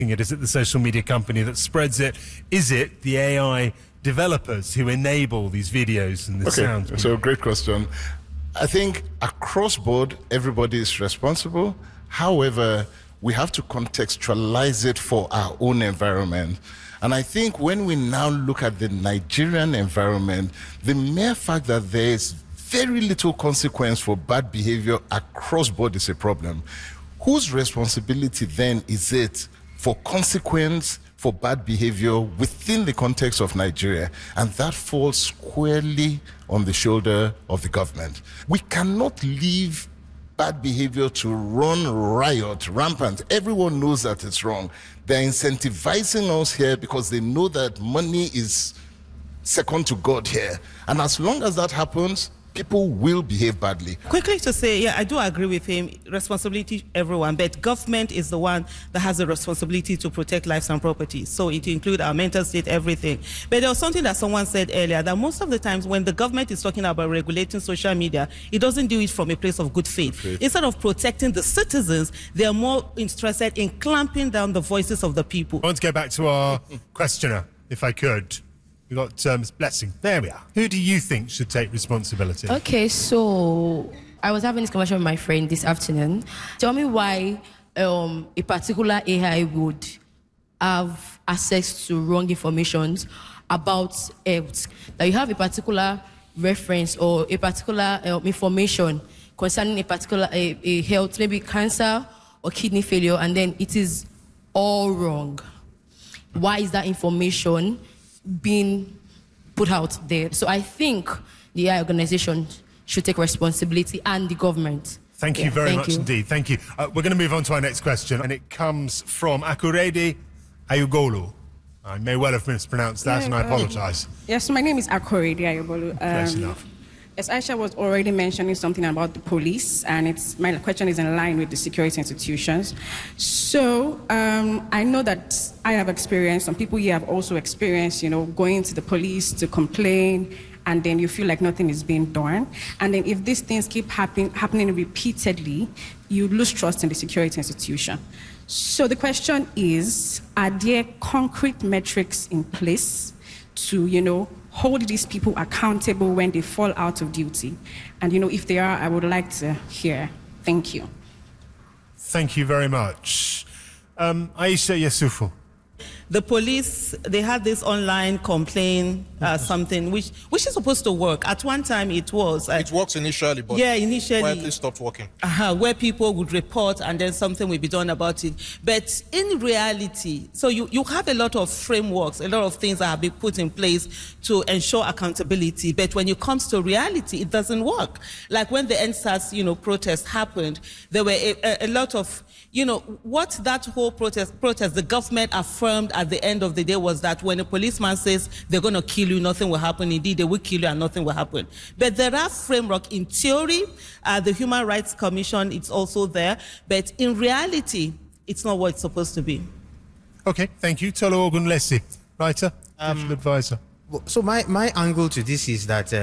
Is it the social media company that spreads it? Is it the AI developers who enable these videos and the sounds? So great question. I think across board, everybody is responsible. However, we have to contextualize it for our own environment. And I think when we now look at the Nigerian environment, the mere fact that there is very little consequence for bad behavior across board is a problem. Whose responsibility then is it for consequence for bad behavior within the context of Nigeria? And that falls squarely on the shoulder of the government. We cannot leave bad behavior to run riot, rampant. Everyone knows that it's wrong. They're incentivizing us here because they know that money is second to God here. And as long as that happens, people will behave badly. Quickly to say, yeah, I do agree with him. Responsibility, everyone, but government is the one that has the responsibility to protect lives and property. So it includes our mental state, everything. But there was something that someone said earlier, that most of the times when the government is talking about regulating social media, it doesn't do it from a place of good faith. Instead of protecting the citizens, they are more interested in clamping down the voices of the people. I want to go back to our questioner, if I could. We've got Ms. Blessing. There we are. Who do you think should take responsibility? Okay, so I was having this conversation with my friend this afternoon. Tell me why a particular AI would have access to wrong information about health. That you have a particular reference or a particular information concerning a particular a health, maybe cancer or kidney failure, and then it is all wrong. Why is that information being put out there? So I think the AI organization should take responsibility, and the government. Thank you very much indeed. Thank you. We're going to move on to our next question, and it comes from Akurede Ayugolu. I may well have mispronounced that, and I apologise. Yes, my name is Akurede Ayugolu. Close enough. As Aisha was already mentioning something about the police, and my question is in line with the security institutions. So I know that I have experienced, some people here have also experienced, going to the police to complain, and then you feel like nothing is being done. And then if these things keep happening repeatedly, you lose trust in the security institution. So the question is, are there concrete metrics in place to, hold these people accountable when they fall out of duty? And, if they are, I would like to hear. Thank you. Thank you very much. Aisha Yesufu. The police, they had this online complaint, something, which is supposed to work. At one time it was. It works initially, but initially quietly stopped working. Where people would report and then something will be done about it. But in reality, so you have a lot of frameworks, a lot of things that have been put in place to ensure accountability. But when it comes to reality, it doesn't work. Like when the EndSARS, protest happened, there were a lot of, what that whole protest, the government affirmed at the end of the day was that when a policeman says they're going to kill you, nothing will happen. Indeed, they will kill you and nothing will happen. But there are framework in theory. The Human Rights Commission, it's also there. But in reality, it's not what it's supposed to be. Okay, thank you. Tolo Ogunlesi, writer, digital advisor. So my angle to this is that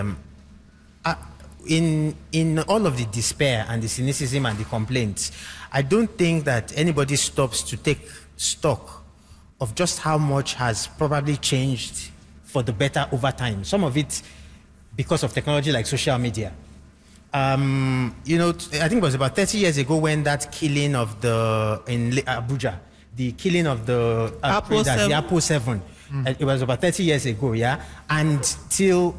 in all of the despair and the cynicism and the complaints, I don't think that anybody stops to take stock of just how much has probably changed for the better over time. Some of it because of technology like social media. I think it was about 30 years ago when that killing of in Abuja, the killing of the Apple 7. It was about 30 years ago, yeah? And till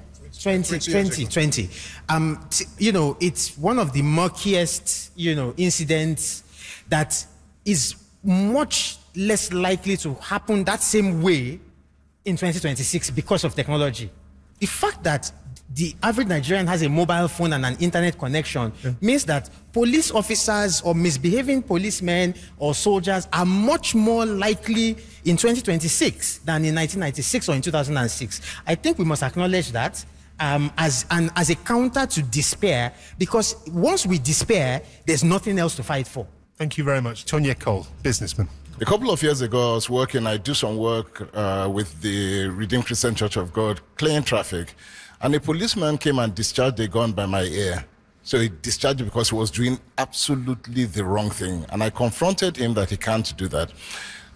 2020. It's one of the murkiest, incidents that is much less likely to happen that same way in 2026 because of technology. The fact that the average Nigerian has a mobile phone and an internet connection means that police officers or misbehaving policemen or soldiers are much more likely in 2026 than in 1996 or in 2006. I think we must acknowledge that as a counter to despair, because once we despair, there's nothing else to fight for. Thank you very much. Tonya Cole, businessman. A couple of years ago, I do some work with the Redeemed Christian Church of God, clearing traffic, and a policeman came and discharged a gun by my ear. So he discharged it because he was doing absolutely the wrong thing. And I confronted him that he can't do that.